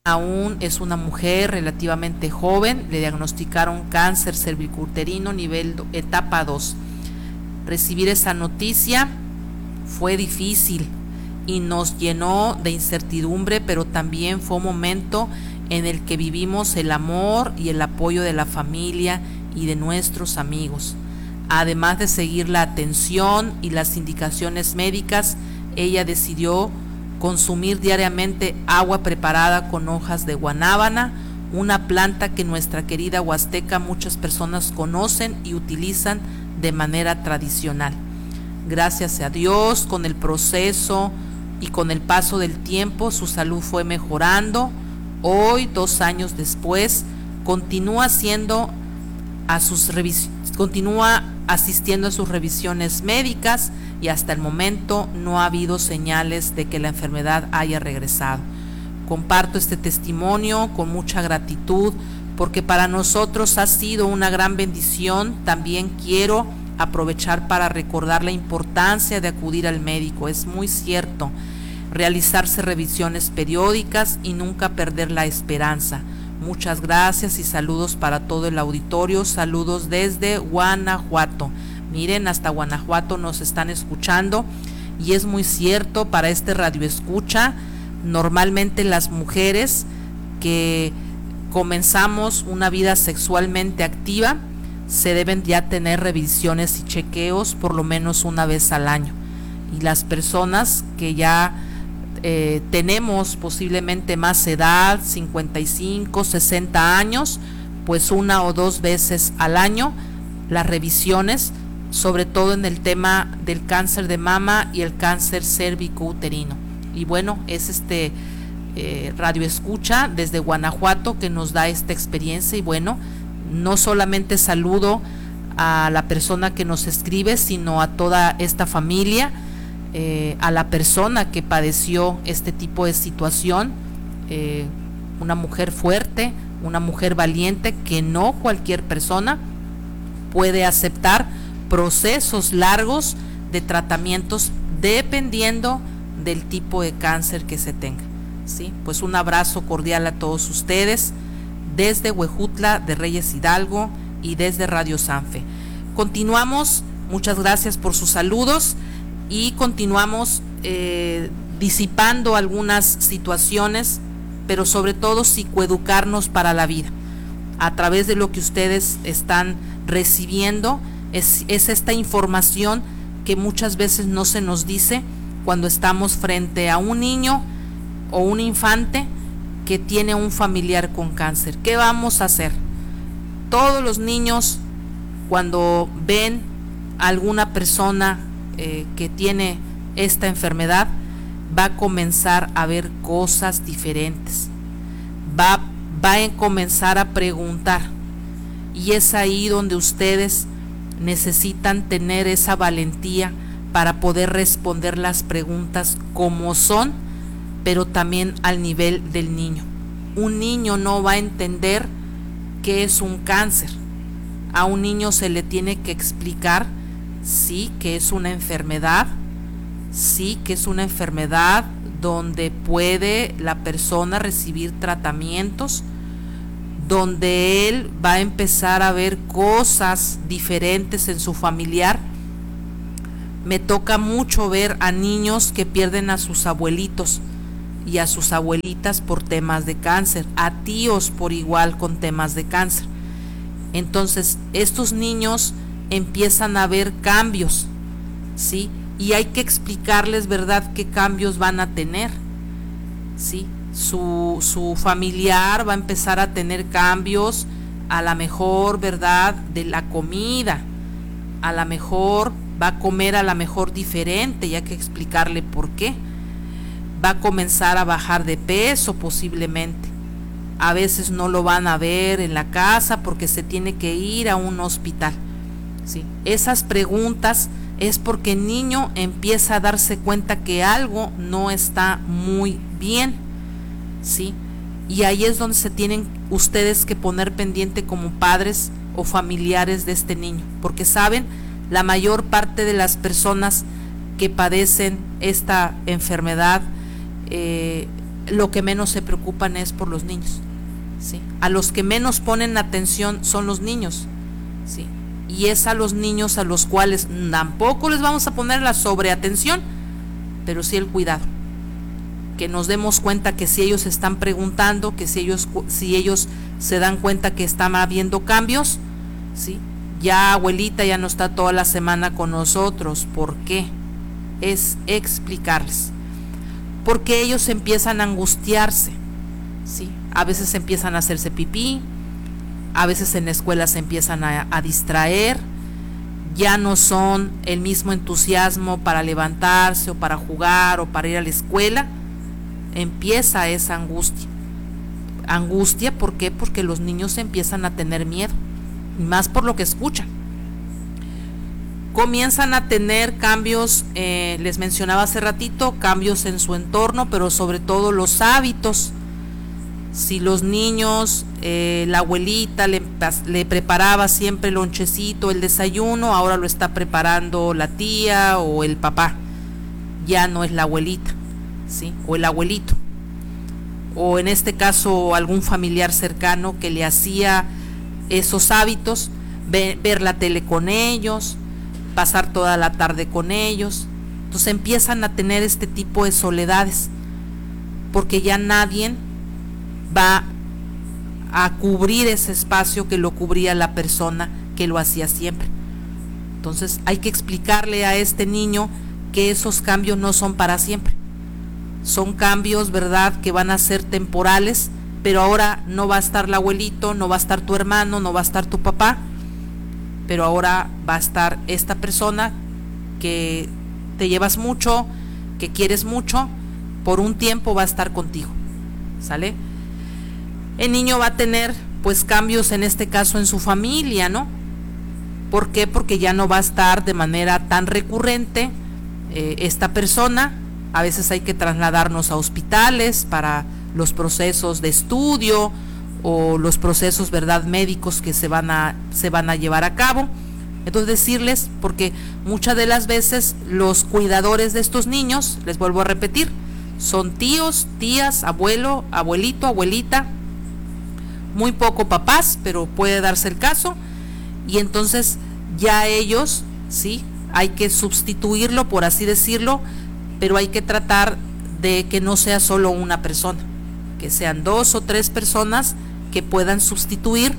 Aún es una mujer relativamente joven, le diagnosticaron cáncer cervicuterino nivel etapa 2. Recibir esa noticia fue difícil y nos llenó de incertidumbre, pero también fue un momento en el que vivimos el amor y el apoyo de la familia y de nuestros amigos. Además de seguir la atención y las indicaciones médicas, ella decidió consumir diariamente agua preparada con hojas de guanábana, una planta que nuestra querida Huasteca muchas personas conocen y utilizan de manera tradicional. Gracias a Dios, con el proceso y con el paso del tiempo, su salud fue mejorando. Hoy, 2 años después, continúa asistiendo a sus revisiones médicas y hasta el momento no ha habido señales de que la enfermedad haya regresado. Comparto este testimonio con mucha gratitud porque para nosotros ha sido una gran bendición. También quiero aprovechar para recordar la importancia de acudir al médico. Es muy cierto, realizarse revisiones periódicas y nunca perder la esperanza. Muchas gracias y saludos para todo el auditorio. Saludos desde Guanajuato. Miren, hasta Guanajuato nos están escuchando y es muy cierto, para este radio escucha, normalmente las mujeres que comenzamos una vida sexualmente activa se deben ya tener revisiones y chequeos por lo menos una vez al año, y las personas que ya tenemos posiblemente más edad, 55, 60 años, pues 1 o 2 veces al año las revisiones, sobre todo en el tema del cáncer de mama y el cáncer cérvico-uterino. Y bueno, es radio escucha desde Guanajuato que nos da esta experiencia. Y bueno, no solamente saludo a la persona que nos escribe, sino a toda esta familia, a la persona que padeció este tipo de situación, una mujer fuerte, una mujer valiente, que no cualquier persona puede aceptar procesos largos de tratamientos dependiendo del tipo de cáncer que se tenga. ¿Sí? Pues un abrazo cordial a todos ustedes desde Huejutla de Reyes Hidalgo y desde Radio Sanfe. Continuamos, muchas gracias por sus saludos y continuamos disipando algunas situaciones, pero sobre todo psicoeducarnos para la vida. A través de lo que ustedes están recibiendo, es esta información que muchas veces no se nos dice cuando estamos frente a un niño o un infante que tiene un familiar con cáncer. ¿Qué vamos a hacer? Todos los niños, cuando ven a alguna persona que tiene esta enfermedad, va a comenzar a ver cosas diferentes, va a comenzar a preguntar, y es ahí donde ustedes necesitan tener esa valentía para poder responder las preguntas como son, pero también al nivel del niño. Un niño no va a entender qué es un cáncer. A un niño se le tiene que explicar, sí, que es una enfermedad, sí, que es una enfermedad donde puede la persona recibir tratamientos, donde él va a empezar a ver cosas diferentes en su familiar. Me toca mucho ver a niños que pierden a sus abuelitos y a sus abuelitas por temas de cáncer, a tíos por igual con temas de cáncer. Entonces, estos niños empiezan a ver cambios, ¿sí? Y hay que explicarles, ¿verdad?, qué cambios van a tener, ¿sí? Su familiar va a empezar a tener cambios, a la mejor, ¿verdad?, de la comida, a la mejor va a comer a la mejor diferente, y hay que explicarle por qué. Va a comenzar a bajar de peso posiblemente. A veces no lo van a ver en la casa porque se tiene que ir a un hospital, ¿sí? Esas preguntas es porque el niño empieza a darse cuenta que algo no está muy bien, ¿sí? Y ahí es donde se tienen ustedes que poner pendiente como padres o familiares de este niño, porque saben, la mayor parte de las personas que padecen esta enfermedad lo que menos se preocupan es por los niños, ¿sí? A los que menos ponen atención son los niños, ¿sí? Y es a los niños a los cuales tampoco les vamos a poner la sobreatención, pero sí el cuidado. Que nos demos cuenta que si ellos están preguntando, que si ellos se dan cuenta que están habiendo cambios, ¿sí? Ya abuelita ya no está toda la semana con nosotros. ¿Por qué? Es explicarles. Porque ellos empiezan a angustiarse, ¿sí? A veces empiezan a hacerse pipí, a veces en la escuela se empiezan a distraer, ya no son el mismo entusiasmo para levantarse o para jugar o para ir a la escuela. Empieza esa angustia. Angustia, ¿por qué? Porque los niños empiezan a tener miedo, y más por lo que escuchan. Comienzan a tener cambios, les mencionaba hace ratito, cambios en su entorno, pero sobre todo los hábitos. Si los niños, la abuelita le preparaba siempre el lonchecito, el desayuno, ahora lo está preparando la tía o el papá. Ya no es la abuelita, ¿sí? O el abuelito. O en este caso algún familiar cercano que le hacía esos hábitos, ver la tele con ellos, pasar toda la tarde con ellos. Entonces empiezan a tener este tipo de soledades, porque ya nadie va a cubrir ese espacio que lo cubría la persona que lo hacía siempre. Entonces hay que explicarle a este niño que esos cambios no son para siempre. Son cambios, ¿verdad?, que van a ser temporales, pero ahora no va a estar el abuelito, no va a estar tu hermano, no va a estar tu papá, pero ahora va a estar esta persona que te llevas mucho, que quieres mucho, por un tiempo va a estar contigo, ¿sale? El niño va a tener pues cambios, en este caso en su familia, ¿no? ¿Por qué? Porque ya no va a estar de manera tan recurrente esta persona. A veces hay que trasladarnos a hospitales para los procesos de estudio o los procesos, ¿verdad?, médicos que se van a llevar a cabo. Entonces decirles, porque muchas de las veces los cuidadores de estos niños, les vuelvo a repetir, son tíos, tías, abuelo, abuelito, abuelita, muy poco papás, pero puede darse el caso, y entonces ya ellos, sí, hay que sustituirlo, por así decirlo, pero hay que tratar de que no sea solo una persona, que sean 2 o 3 personas que puedan sustituir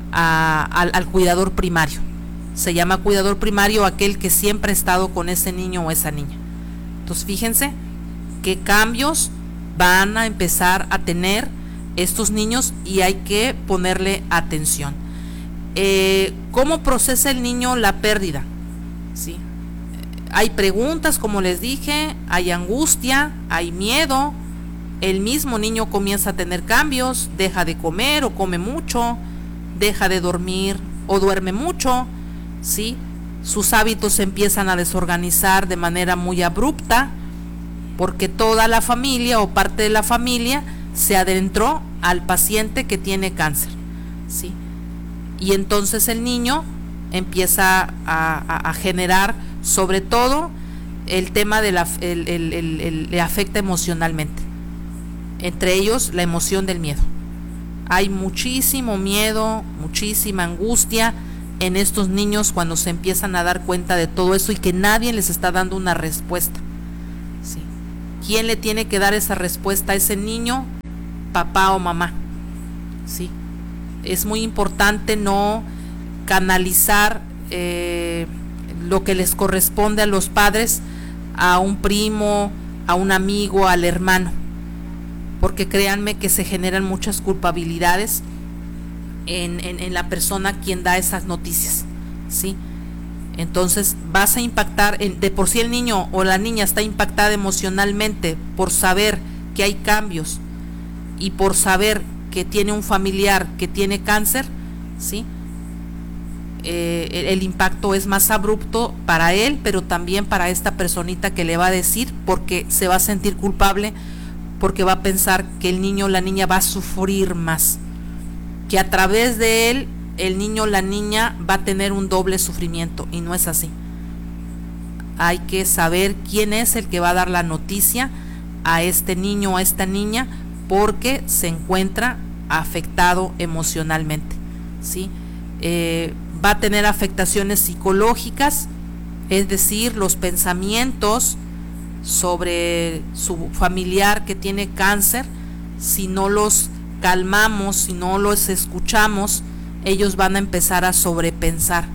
al cuidador primario. Se llama cuidador primario aquel que siempre ha estado con ese niño o esa niña. Entonces fíjense qué cambios van a empezar a tener estos niños y hay que ponerle atención. ¿Cómo procesa el niño la pérdida? ¿Sí? Hay preguntas, como les dije, hay angustia, hay miedo. El mismo niño comienza a tener cambios, deja de comer o come mucho, deja de dormir o duerme mucho, ¿sí? Sus hábitos se empiezan a desorganizar de manera muy abrupta, porque toda la familia o parte de la familia se adentró al paciente que tiene cáncer, ¿sí? Y entonces el niño empieza a generar, sobre todo, el tema de le afecta emocionalmente, entre ellos la emoción del miedo. Hay muchísimo miedo, muchísima angustia en estos niños cuando se empiezan a dar cuenta de todo eso y que nadie les está dando una respuesta, ¿sí? ¿Quién le tiene que dar esa respuesta a ese niño? Papá o mamá, ¿sí? Es muy importante no canalizar lo que les corresponde a los padres a un primo, a un amigo, al hermano, porque créanme que se generan muchas culpabilidades en la persona quien da esas noticias, ¿sí? Entonces vas a impactar, de por sí el niño o la niña está impactada emocionalmente por saber que hay cambios y por saber que tiene un familiar que tiene cáncer, ¿sí? El impacto es más abrupto para él, pero también para esta personita que le va a decir, porque se va a sentir culpable, porque va a pensar que el niño o la niña va a sufrir más, que a través de él el niño o la niña va a tener un doble sufrimiento, y no es así. Hay que saber quién es el que va a dar la noticia a este niño o a esta niña porque se encuentra afectado emocionalmente, ¿sí? Va a tener afectaciones psicológicas, es decir, los pensamientos sobre su familiar que tiene cáncer, si no los calmamos, si no los escuchamos, ellos van a empezar a sobrepensar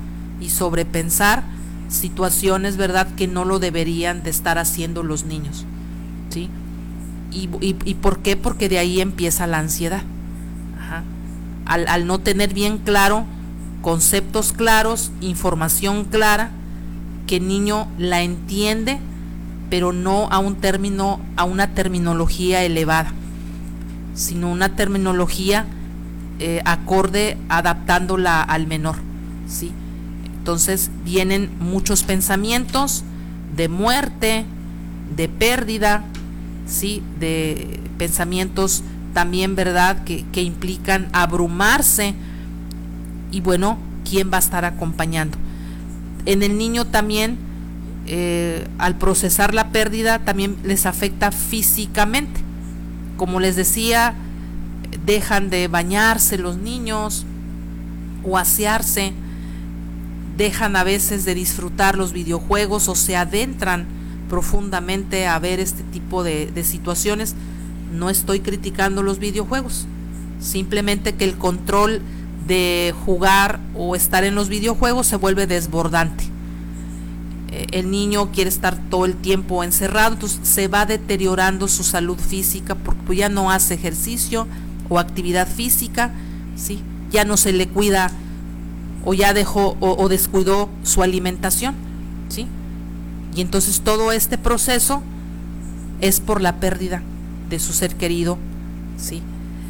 situaciones, ¿verdad?, que no lo deberían de estar haciendo los niños, ¿sí? ¿Y por qué? Porque de ahí empieza la ansiedad. Ajá. Al no tener bien claro, conceptos claros, información clara, que el niño la entiende, pero no a una terminología elevada, sino una terminología acorde, adaptándola al menor, ¿sí? Entonces vienen muchos pensamientos de muerte, de pérdida, ¿sí? De pensamientos también, ¿verdad?, que implican abrumarse. Y bueno, ¿quién va a estar acompañando? En el niño también, al procesar la pérdida, también les afecta físicamente. Como les decía, dejan de bañarse los niños o asearse, dejan a veces de disfrutar los videojuegos o se adentran profundamente a ver este tipo de situaciones. No estoy criticando los videojuegos, simplemente que el control de jugar o estar en los videojuegos se vuelve desbordante. El niño quiere estar todo el tiempo encerrado, entonces se va deteriorando su salud física porque ya no hace ejercicio o actividad física, ¿sí? Ya no se le cuida o ya dejó o descuidó su alimentación, ¿sí? Y entonces todo este proceso es por la pérdida de su ser querido, ¿sí?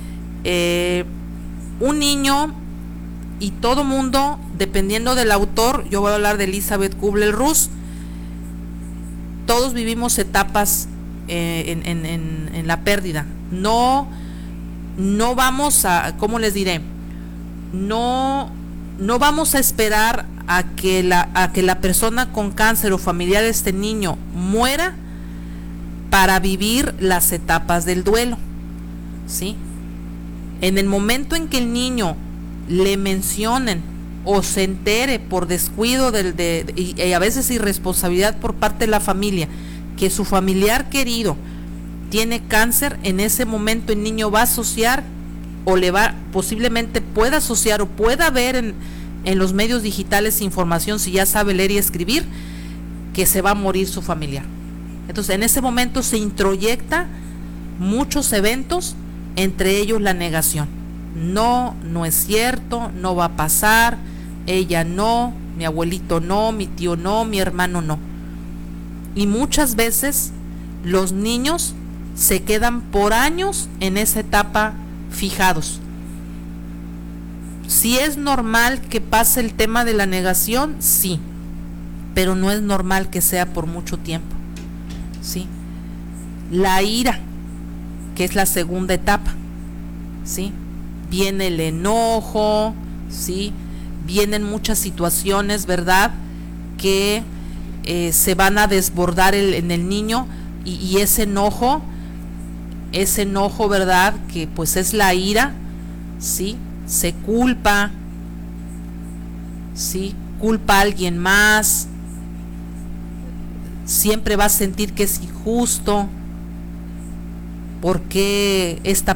Un niño, y todo mundo, dependiendo del autor, yo voy a hablar de Elizabeth Kubler-Ross, todos vivimos etapas en la pérdida. No vamos a, ¿cómo les diré? No vamos a esperar a que la persona con cáncer o familiar de este niño muera para vivir las etapas del duelo, ¿sí? En el momento en que el niño le mencionen o se entere por descuido y a veces irresponsabilidad por parte de la familia que su familiar querido tiene cáncer, en ese momento el niño va a asociar o posiblemente pueda asociar o pueda ver en los medios digitales información, si ya sabe leer y escribir, que se va a morir su familiar. Entonces en ese momento se introyecta muchos eventos, entre ellos la negación. No es cierto, no va a pasar, ella no, mi abuelito no, mi tío no, mi hermano no. Y muchas veces los niños se quedan por años en esa etapa fijados. Si es normal que pase el tema de la negación, sí, pero no es normal que sea por mucho tiempo, ¿sí? La ira, que es la segunda etapa, ¿sí? Viene el enojo, ¿sí? Vienen muchas situaciones, ¿verdad?, que se van a desbordar en el niño, y ese enojo, ¿verdad?, que pues es la ira, ¿sí? Se culpa, ¿sí? Culpa a alguien más, siempre va a sentir que es injusto, ¿por qué esta